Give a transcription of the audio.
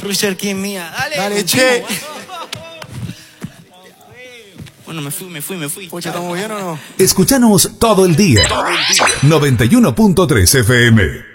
Richard King mía. Dale, dale, che. Bueno, me fui. Pucha, ¿estamos bien o no? Escúchanos todo el día. 91.3 FM.